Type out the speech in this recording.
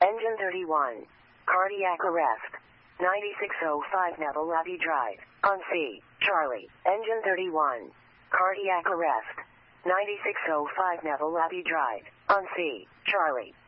Engine 31. Cardiac arrest. 9605 Neville Abbey Drive. On C. Charlie. Engine 31. Cardiac arrest. 9605 Neville Abbey Drive. On C. Charlie.